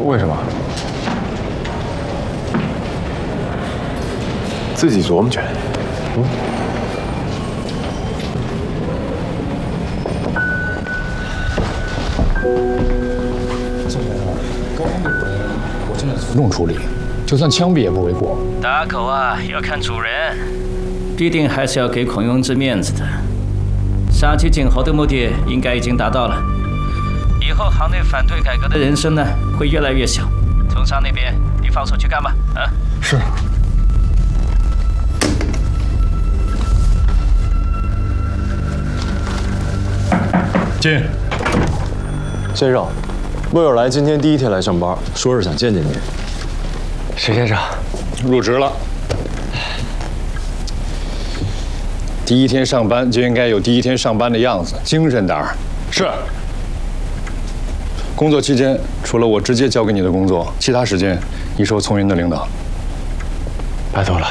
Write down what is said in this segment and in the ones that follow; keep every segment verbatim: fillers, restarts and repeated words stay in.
为什么？自己琢磨去。嗯。 宋先生，高峰这个人，我现在服重处理，就算枪毙也不为过。 打狗啊，要看主人，必定还是要给孔永志面子的。杀鸡儆猴的目的应该已经达到了。以后行内反对改革的人声呢，会越来越小。从商那边，你放手去干吧。啊， 是。进。 先生，魏尔来今天第一天来上班，说是想见见您。 石先生， 入职了。第一天上班就应该有第一天上班的样子，精神点儿。是。工作期间，除了我直接交给你的工作，其他时间你受从云的领导。 拜托了。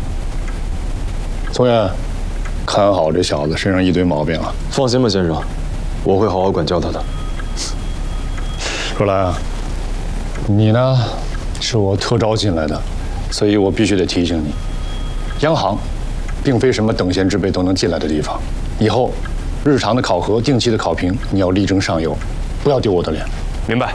从云，看好这小子，身上一堆毛病啊。 放心吧，先生，我会好好管教他的。 若兰啊，你呢，是我特招进来的，所以我必须得提醒你，央行并非什么等闲之辈都能进来的地方。以后日常的考核、定期的考评，你要力争上游，不要丢我的脸。 明白。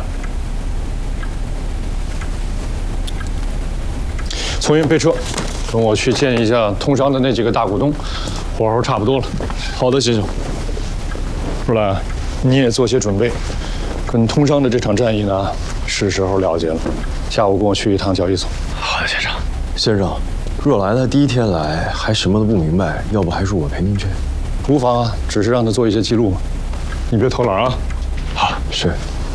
从云备车，跟我去见一下通商的那几个大股东，活候差不多了。 好的，先生。 若兰，你也做些准备。跟通商的这场战役呢，是时候了结了。下午跟我去一趟交易所。 好的，先生。 先生，若来他第一天来还什么都不明白，要不还是我陪您去？ 无妨啊，只是让他做一些记录嘛。你别偷懒啊。 好，是。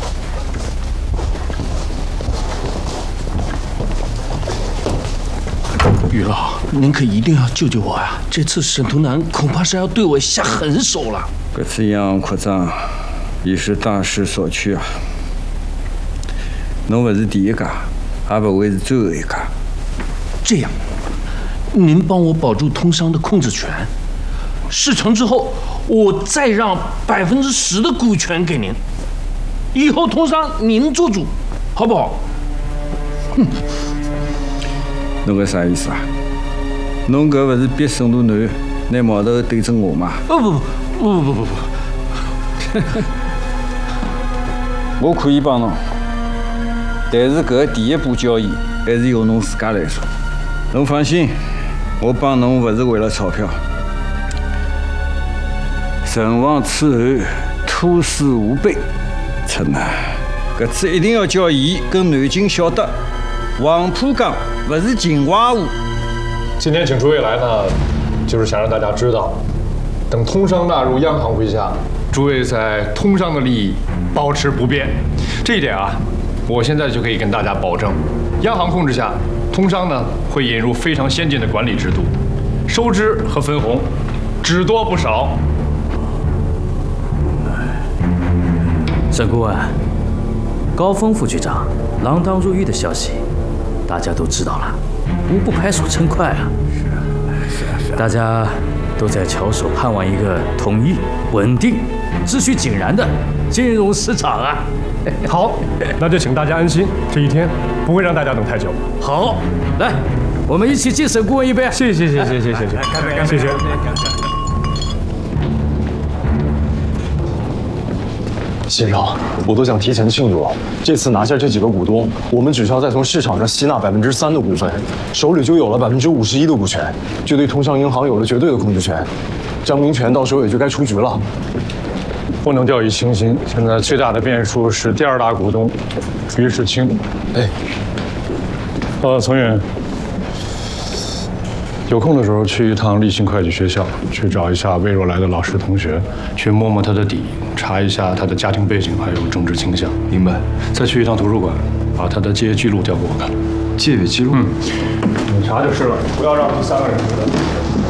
于老，您可一定要救救我呀！这次沈图南恐怕是要对我下狠手了。 这次央行扩张已是大势所趋啊！侬不是第一家，也不会是最后一家。 这样，您帮我保住通商的控制权，事成之后，我再让百分之十的股权给您，以后通商您做主，好不好？哼。 侬搿啥意思啊？侬搿勿是逼沈图南拿矛头对准我吗？ 不不不不不不不！ 我可以帮侬，但是搿第一步交易还是由侬自家来做。侬放心，我帮侬勿是为了钞票。唇亡齿寒，兔死无悲。陈啊，搿次一定要叫伊跟南京晓得，黄浦江不是秦淮河。 今天请诸位来呢，就是想让大家知道，等通商纳入央行麾下，诸位在通商的利益保持不变。这一点啊，我现在就可以跟大家保证，央行控制下，通商呢会引入非常先进的管理制度，收支和分红只多不少。 沈顾问，高峰副局长锒铛入狱的消息，大家都知道了，无不拍手称快啊！是啊，是啊，是啊！大家都在翘首盼望一个统一、稳定、秩序井然的金融市场啊！ 好，那就请大家安心，这一天不会让大家等太久。 好，来，我们一起敬沈顾问一杯！ 谢谢，谢谢，谢谢，谢谢，干杯，干杯，谢谢。 先生，我都想提前庆祝了。这次拿下这几个股东，我们只需要再从市场上吸纳百分之三的股份，手里就有了百分之五十一的股权，就对通商银行有了绝对的控制权。张明全到时候也就该出局了。 不能掉以轻心，现在最大的变数是第二大股东于世清。 哎， 呃，从远，有空的时候去一趟立信会计学校，去找一下魏若来的老师同学，去摸摸他的底，查一下他的家庭背景还有政治倾向。 明白。 再去一趟图书馆，把他的借阅记录调给我看。 借阅记录？ 嗯，你查就是了，不要让第三个人知道。